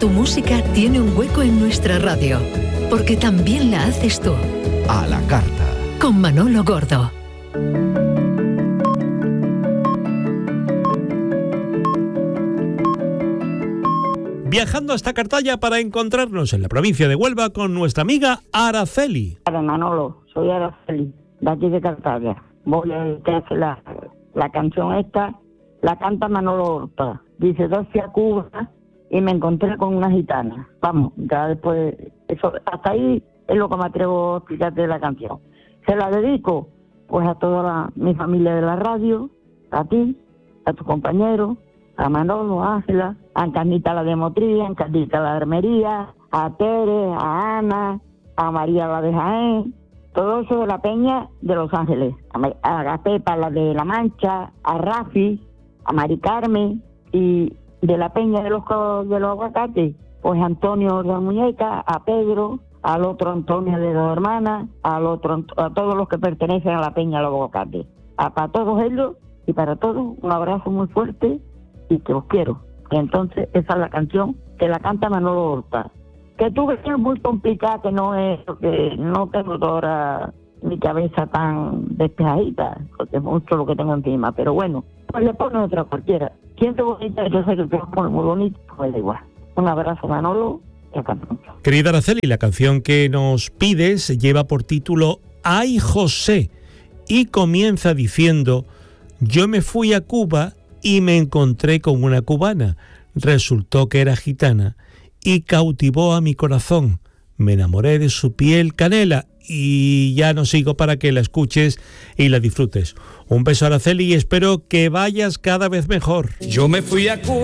tu música tiene un hueco en nuestra radio, porque también la haces tú. A la carta. Con Manolo Gordo. Viajando hasta Cartaya para encontrarnos en la provincia de Huelva con nuestra amiga Araceli. Hola Manolo, soy Araceli, de aquí de Cartaya. Voy a hacer la canción esta, la canta Manolo Horta. Dice, yo fui a Cuba y me encontré con una gitana. Vamos, ya después, eso, hasta ahí es lo que me atrevo a explicarte de la canción. Se la dedico pues a toda mi familia de la radio, a ti, a tus compañeros, a Manolo, a Ángela, a Carnita la de Motría, a Carnita la de Armería, a Tere, a Ana, a María la de Jaén, todo eso de la Peña de Los Ángeles, a Pepa la de La Mancha, a Rafi, a Mari Carmen, y de la Peña de los Aguacates, pues Antonio de la Muñeca, a Pedro, al otro Antonio de Dos Hermanas, a todos los que pertenecen a la Peña de los Aguacates. Para todos ellos y para todos, un abrazo muy fuerte y que os quiero. Entonces, esa es la canción que la canta Manolo Horta. Que tú ves que es muy complicada, que no es, porque no tengo toda mi cabeza tan despejadita, porque es mucho lo que tengo encima, pero bueno, pues le pone otra cualquiera. Siento bonita, yo sé que te pone muy bonito, pues da igual. Un abrazo, Manolo, y a cantar. Querida Araceli, la canción que nos pides lleva por título Ay José y comienza diciendo: yo me fui a Cuba y me encontré con una cubana. Resultó que era gitana y cautivó a mi corazón. Me enamoré de su piel canela. Y ya no sigo para que la escuches y la disfrutes. Un beso, Araceli, y espero que vayas cada vez mejor. Yo me fui a Cuba